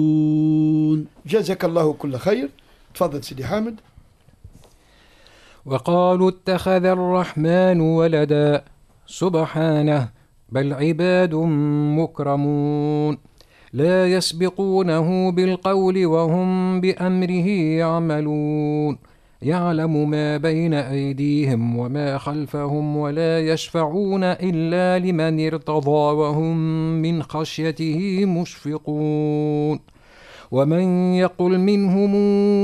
جزاك الله كل خير. تفضل سيدي حامد. وقالوا اتخذ الرحمن ولدا سبحانه بل عباد مكرمون لا يسبقونه بالقول وهم بأمره يعملون يعلم ما بين أيديهم وما خلفهم ولا يشفعون إلا لمن ارتضى وهم من خشيته مشفقون ومن يقل منهم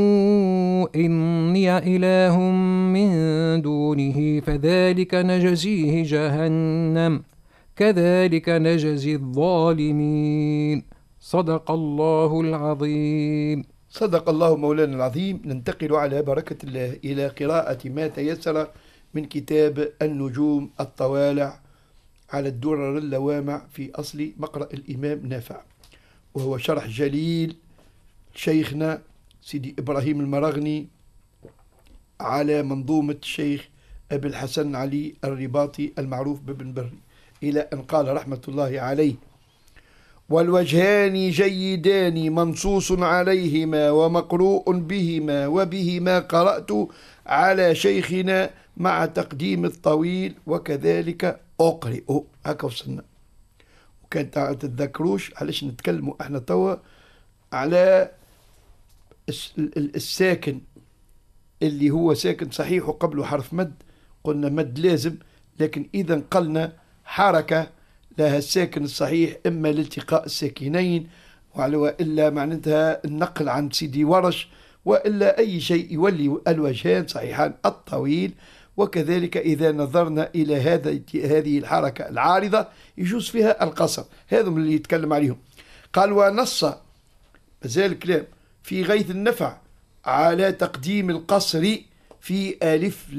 إني إله من دونه فذلك نجزيه جهنم كذلك نجزي الظالمين صدق الله العظيم. صدق الله مولانا العظيم. ننتقل على بركة الله إلى قراءة ما تيسر من كتاب النجوم الطوالع على الدرر اللوامع في أصل مقرأ الإمام نافع، وهو شرح جليل شيخنا سيدي إبراهيم المرغني على منظومة الشيخ أبي الحسن علي الرباطي المعروف بابن بري، إلى أن قال رحمة الله عليه: والوجهان جيدان منصوص عليهما ومقروء بهما وبهما قرأت على شيخنا مع تقديم الطويل وكذلك أقرئ. هكا وصلنا. وكان تتذكروش علاش نتكلموا احنا توا على الساكن اللي هو ساكن صحيح وقبله حرف مد، قلنا مد لازم، لكن إذا قلنا حركة لها الساكن الصحيح إما لالتقاء الساكنين وإلا معناتها النقل عن سيدي ورش، وإلا أي شيء يولي الوجهان صحيحان الطويل. وكذلك إذا نظرنا إلى هذه الحركة العارضة يجوز فيها القصر. هذا من اللي يتكلم عليهم. قال: ونص مازال الكلام في غيث النفع على تقديم القصر في ألف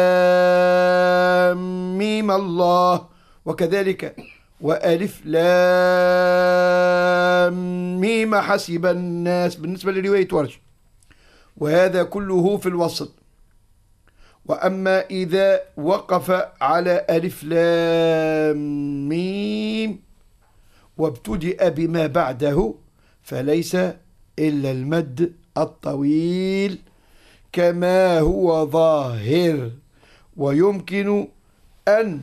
لام ميم الله، وكذلك وألف لام ميم حسب الناس بالنسبة لرواية ورش، وهذا كله في الوسط. وأما إذا وقف على ألف لام ميم وابتدأ بما بعده فليس إلا المد الطويل كما هو ظاهر. ويمكن أن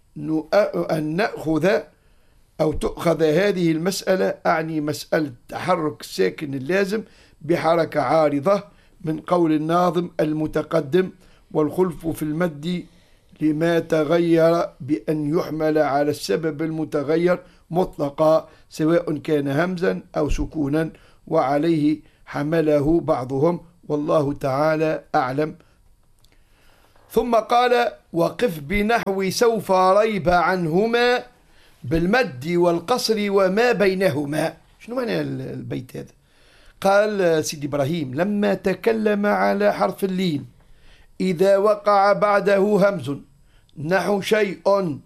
نأخذ أو تؤخذ هذه المسألة، أعني مسألة تحرك الساكن اللازم بحركة عارضة، من قول الناظم المتقدم: والخلف في المد لما تغير بأن يحمل على السبب المتغير مطلقا سواء كان همزا أو سكونا، وعليه حمله بعضهم والله تعالى أعلم. ثم قال: وقف بنحو سوف ريب عنهما بالمد والقصر وما بينهما. شنو معنى البيت هذا؟ قال سيدي إبراهيم: لما تكلم على حرف اللين إذا وقع بعده همز نحو شيء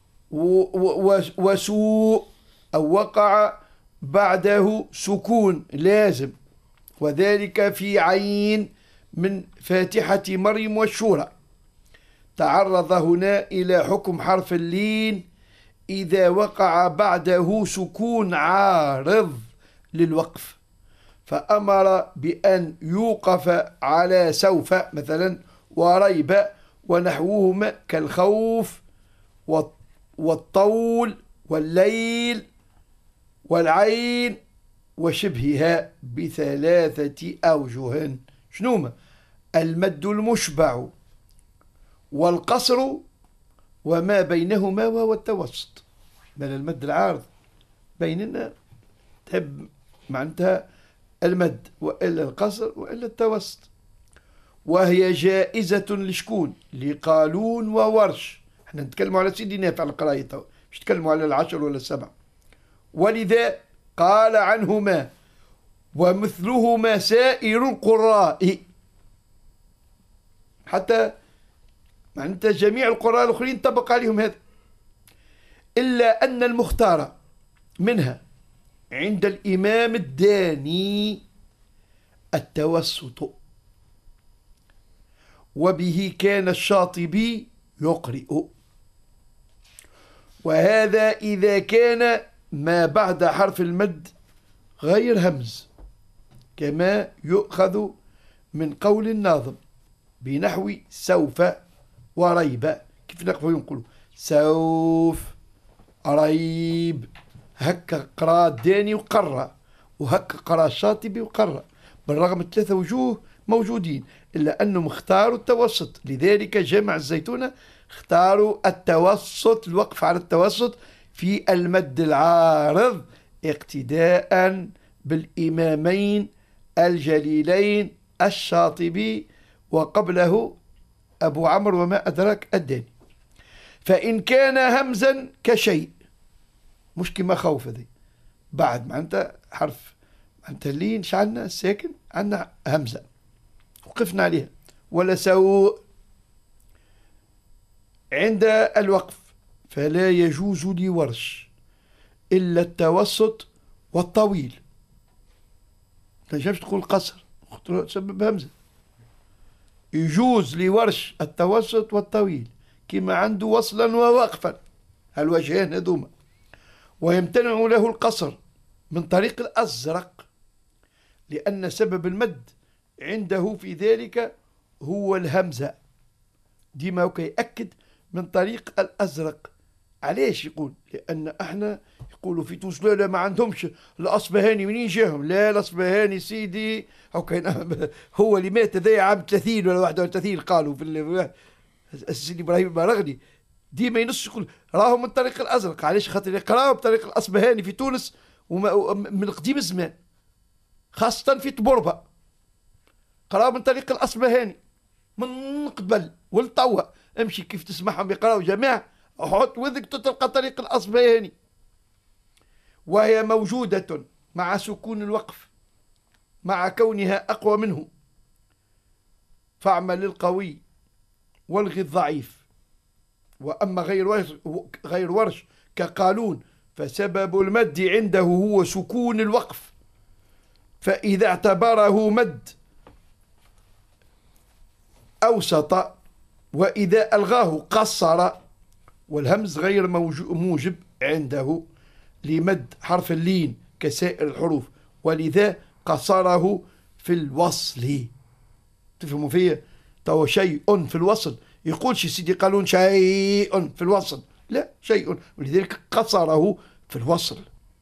وسوء، أو وقع بعده سكون لازم، وذلك في عين من فاتحة مريم والشورى، تعرض هنا إلى حكم حرف اللين إذا وقع بعده سكون عارض للوقف، فأمر بأن يوقف على سوف مثلا وريب ونحوهما كالخوف والطول والليل والعين وشبهها بثلاثة أوجه. شنوما؟ المد المشبع والقصر وما بينهما وهو التوسط. من المد العارض بيننا تحب معناتها المد، وإلا القصر وإلا التوسط، وهي جائزة لشكون؟ لقالون وورش. احنا نتكلموا على سيدي نافع القراية، مش نتكلموا على 10 ولا 7. ولذا قال عنهما ومثلهما سائر القراء، حتى معناتها جميع القراء الآخرين طبق عليهم هذا، إلا أن المختار منها عند الإمام الداني التوسط، وبه كان الشاطبي يقرئ. وهذا إذا كان ما بعد حرف المد غير همز، كما يؤخذ من قول الناظم بنحو سوف وريب. كيف ينقلوا سوف ريب، هكا قرا الداني وقرأ، وهكا قرا الشاطبي وقرأ، بالرغم من 3 وجوه موجودين، إلا أنهم اختاروا التوسط. لذلك جمع الزيتونة اختاروا التوسط، الوقف على التوسط في المد العارض، اقتداء بالإمامين الجليلين الشاطبي وقبله أبو عمرو وما أدرك الداني. فإن كان همزا كشيء، مش كما خوف ذي بعد معناتها حرف معناتها اللين شعلنا الساكن عندنا همزة وقفنا عليها، ولا سوء عند الوقف فلا يجوز لورش إلا التوسط والطويل. ما تنجمش تقول قصر تسبب همزة. يجوز لورش التوسط والطويل كما عنده وصلا ووقفا، الوجهين هذوما. ويمتنع له القصر من طريق الأزرق، لأن سبب المد عنده في ذلك هو الهمزة. ديما هو يأكد من طريق الأزرق. علاش يقول؟ لأن احنا يقولوا في تونس لا ما عندهمش الأصبهاني، منين جاهم؟ لا الأصبهاني سيدي هو اللي مات ذا عام 30 ولا 31 قالوا في السيدي إبراهيم المراغني. ديما ينص يقول راهو من طريق الأزرق. علاش؟ خاطر يقراو بطريق الأصبهاني في تونس من قديم الزمان، خاصة في طبربة قراو من طريق الأصبهاني من قبل والتوا. امشي كيف تسمعهم يقراو جماعة، حط وذك تلقى طريق الأصبهاني، وهي موجودة مع سكون الوقف مع كونها أقوى منه. فاعمل القوي والغي الضعيف. وأما غير ورش كقالون فسبب المد عنده هو سكون الوقف، فإذا اعتبره مد أوسط، وإذا ألغاه قصر. والهمز غير موجب عنده لمد حرف اللين كسائر الحروف، ولذا قصره في الوصل. تفهموا فيه؟ تو شيء في الوصل يقولش سيدي قالون شيء في الوصل، لا شيء، ولذلك قصره في الوصل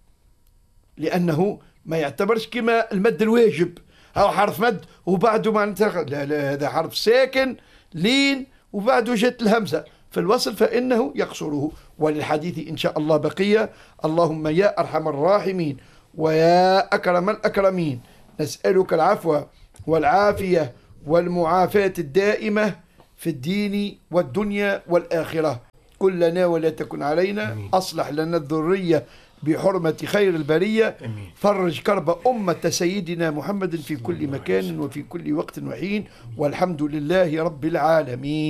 لأنه ما يعتبرش كما المد الواجب أو حرف مد وبعده معناتها لا هذا حرف ساكن لين وبعده جت الهمزة في الوصل فإنه يقصره. وللحديث إن شاء الله بقية. اللهم يا أرحم الراحمين ويا أكرم الأكرمين نسألك العفو والعافية والمعافاة الدائمة في الدين والدنيا والآخرة. كلنا ولا تكن علينا. أصلح لنا الذرية بحرمة خير البرية. فرج كرب أمة سيدنا محمد في كل مكان وفي كل وقت وحين، والحمد لله رب العالمين.